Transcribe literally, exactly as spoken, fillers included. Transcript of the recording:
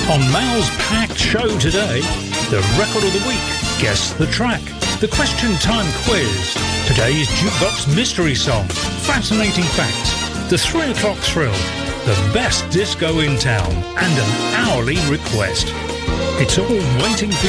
On Mal's packed show today, the record of the week, guess the track, the question time quiz, today's jukebox mystery song, fascinating facts, the three o'clock thrill, the best disco in town, and an hourly request. It's all waiting for